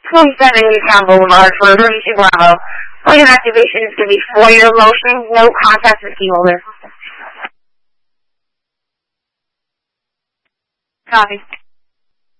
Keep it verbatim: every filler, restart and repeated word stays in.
twenty-seven Newtown Boulevard for emergency Bravo. Point of activation is going to be four-year motion, no contact with key holder. Copy.